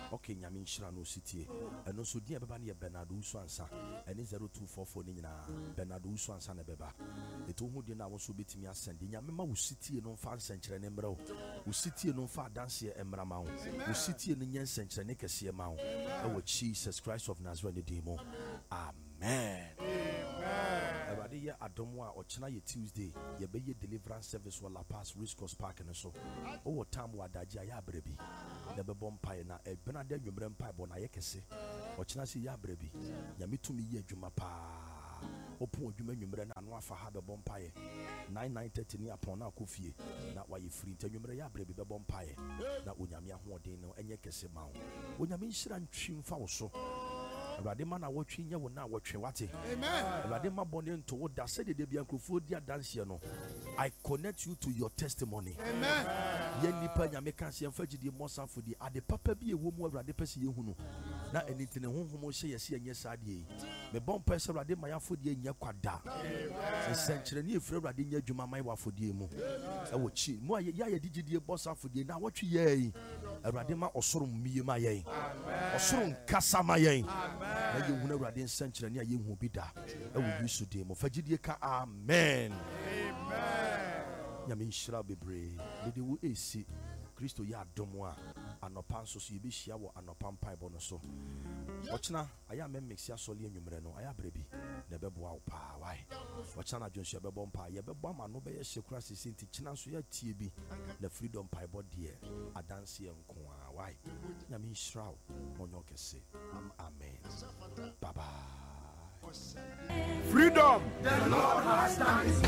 Okay, Yamin Shrano City, and also dear Babani Bernardo Swansa, and 0244 Nina, Bernardo Swansa Beba. The two who did not also beat me ascending Yamma who city and on fan century and embro, who city and on far dance here and Ramau, who city and yen century and Nicasia Mount, our Jesus Christ of Nazareth demo. Amen. Amen. Adomwa or China Tuesday, ye be ye deliverance service while La Paz Riscos Park and so. Oh, time wa Dajaya Brebi. Never bomb pie na a Benade Yumbrem Pie Bonayekese. Or China see ya brebi. Yamitu me ye Jumapa. Open Jumren and Wafa have a bomb pie. 9:30 near upon our coffee. Not why you free to Yumrea brebi bomb pie. Not Unyamia Hodino and Yakese Mount. Unyamin Shran Trim Fauso. Radimana watching you now watching what? Amen. Radima Bonin to that said the Biancofodia dance. I connect you to your testimony. Amen. Yenipa Yamekasi and Fajidi Mosa for the Ade Papa be a woman Radipesi Yuno. Not anything whom say yes, and yes, I did. The bomb person Radimaya for the Yakwada. The century near Fradinia Jumama for the Mo. I would cheat. Moya did boss for the now what ye. Radima or Sorum Miamaye. Or Sorum Casamaye. You will never in century near you will be there. I will use to demo. Fajidika, amen. Yamin shall be brave. Lady will AC Christo ya domwa. Anopanso si be shiawo anopampa bonoso. Watchna, I am a mixia soli and numreno. I am baby. Never bow pa. Why? Watchana John Shabompa, Yabama no be a secret is in Tichina Suya TB. The freedom pie body. A dance and kwa. Why? Yamin shroud. Monoke say. Amen. Bye bye. Freedom. The Lord has done it.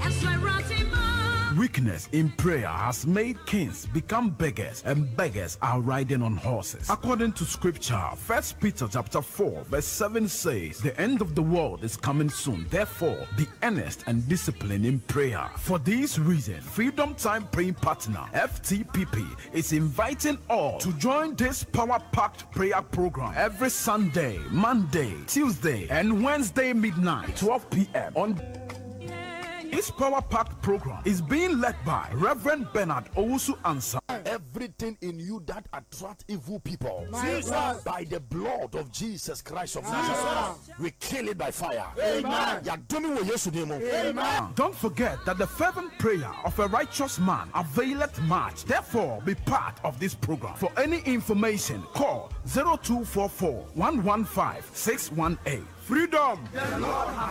Weakness in prayer has made kings become beggars, and beggars are riding on horses. According to scripture, 1 Peter chapter 4 verse 7 says, the end of the world is coming soon. Therefore, be earnest and disciplined in prayer. For this reason, Freedom Time Praying Partner, FTPP, is inviting all to join this power-packed prayer program every Sunday, Monday, Tuesday, and Wednesday midnight, 12 p.m. on this power-packed program is being led by Reverend Bernard Owusu Ansah. Everything in you that attract evil people, by the blood of Jesus Christ of Nazareth, we kill it by fire. Amen. Amen. Don't forget that the fervent prayer of a righteous man availeth much. Therefore, be part of this program. For any information, call 0244 115 618. Freedom.